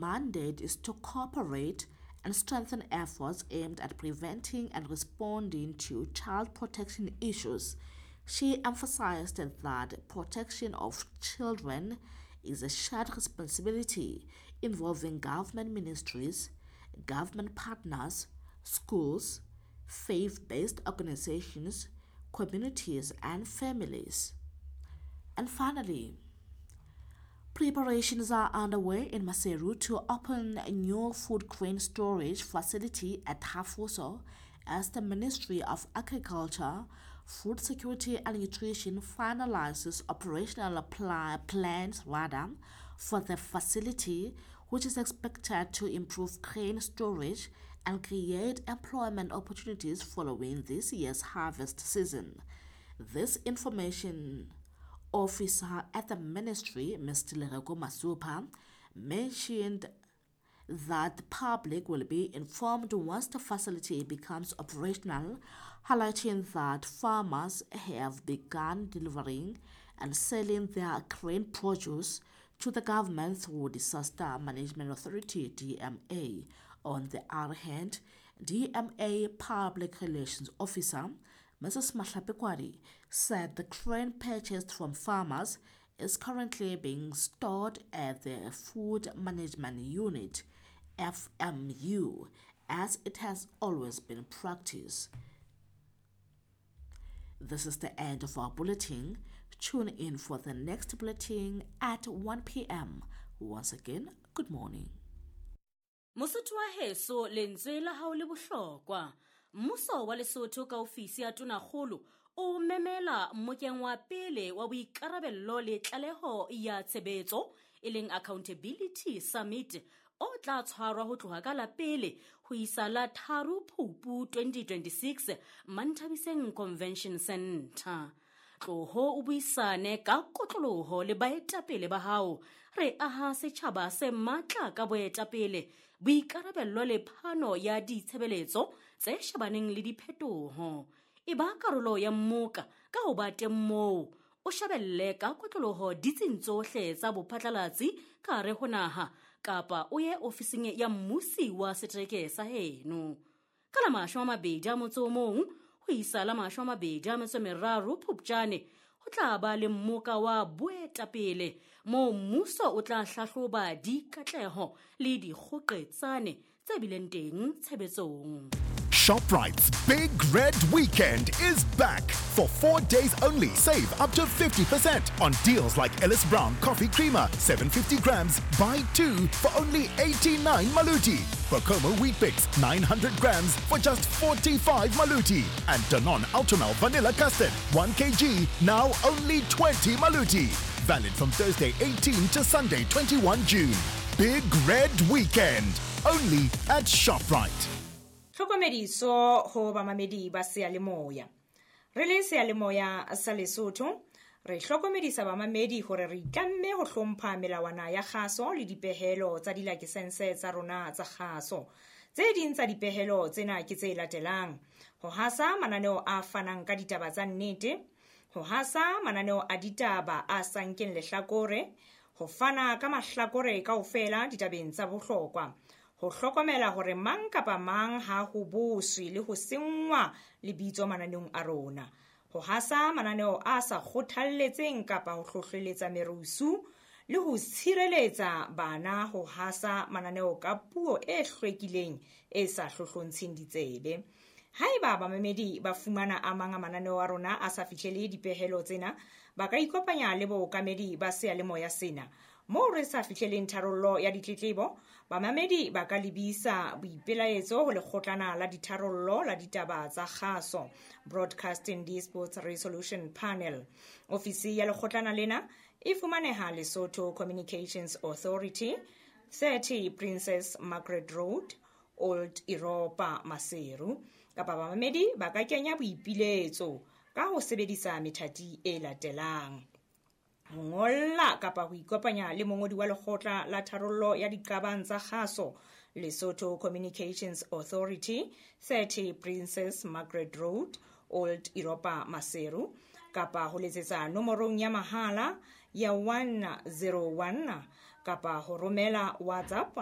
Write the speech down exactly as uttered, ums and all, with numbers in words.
mandate is to cooperate and strengthen efforts aimed at preventing and responding to child protection issues. She emphasized that protection of children is a shared responsibility involving government ministries, government partners, schools, faith-based organizations, communities, and families. And finally, preparations are underway in Maseru to open a new food grain storage facility at Hafuso as the Ministry of Agriculture, Food Security and Nutrition finalizes operational pl- plans rather, for the facility, which is expected to improve grain storage and create employment opportunities following this year's harvest season. This information officer at the ministry, Mister Lereko Masupa, mentioned that the public will be informed once the facility becomes operational, highlighting that farmers have begun delivering and selling their grain produce to the government through Disaster Management Authority, D M A. On the other hand, D M A Public Relations Officer Missus Mahlapekwadi said the grain purchased from farmers is currently being stored at the Food Management Unit, F M U, as it has always been practiced. This is the end of our bulletin. Tune in for the next bulletin at one p.m. Once again, good morning. Mosotho wa heso lentswe la hao le bohlokwa. Mmuso wa Lesotho ka ofisi ya Tonakgolo o memela mmokeng wa pele wa boikarabello le tlaleho ya tshebetso e leng Accountability Summit o tla tshwarwa ho tloha ka la pele ho isa la tharo Phupu twenty twenty-six Mantabiseng Convention Centre. Tloho o buisane ka kotloloho le baetapele ba hao. Re aha setjhaba se matla ka boetapele, boikarabello le phano ya ditshebeletso tse shabaneng le diphetoho. E ba karolo ya mmoka ka ho ba teng moo. O shabelle ka kotloloho ditsing tsohle tsa bophatlalatsi ka re ho naha kapa o ye ofising ya mmusi wa setereke sa heno. Ka la mashome a mabedi a motso o mong ho isa la mashome a mabedi a metso e meraro Phupjane ho tla ba le mmoka wa boetapele moo mmuso o tla hlahloba dikatleho le dikgoqetsane tse bileng teng tshebetsong. ShopRite's Big Red Weekend is back. For four days only, save up to fifty percent on deals like Ellis Brown Coffee Creamer, seven hundred fifty grams, buy two for only eighty-nine Maluti. Bokomo Wheat Bix, nine hundred grams for just forty-five Maluti. And Danone Ultramel Vanilla Custard, one kilogram, now only twenty Maluti. Valid from Thursday eighteenth to Sunday twenty-first June. Big Red Weekend, only at ShopRite. Tlhokomediso ho bamamedi ba Seyalemoya. Re le Seyalemoya sa Lesotho, re hlokomedisa bamamedi hore re itlamme ho hlompha melawana ya kgaso le dipehelo tsa dilakisense tsa rona tsa kgaso. Tse ding tsa dipehelo tsena ke tse latelang: ho hasa mananeo a fanang ka ditaba tsa nnete, ho hasa mananeo a ditaba a sankeng lehlakore, ho fana ka mahlakore kaofela ditabeng tsa bohlokwa, ho hlokomela hore mang kapa mang ha ho boswe le ho sengwa lebitso mananeong a rona, ho hasa mananeo a sa kgothalletseng kapa ho hlohleletsa merusu, le ho tshireletsa bana ho hasa mananeo ka puo e hlwekileng e sa hlohlontsheng ditsebe. Haeba bamamedi ba fumana a mang a mananeo a rona a sa fihlele dipehelo tsena, ba ka ikopanya le bookamedi ba Seyalemoya sena. Moo re sa fihleleng tharollo ya ditletlebo, bamamedi ba ka lebisa boipelaetso ho lekgotlana la ditharollo la ditaba tsa kgaso, Broadcasting Disputes Resolution Panel. Ofisi ya lekgotlana lena e fumaneha Lesotho Communications Authority, thirty Princess Margaret Road, Old Europa, Maseru. Kapa bamamedi ba ka kenya boipiletso ka ho sebedisa methati e latelang: ho ngolla kapa ho ikopanya le mongodi wa lekgotla la tharollo ya diqabang tsa kgaso, Lesotho Communications Authority, thirty Princess Margaret Road, Old Europa, Maseru, kapa ho letsetsa nomorong ya mahala ya one zero one, kapa ho romela WhatsApp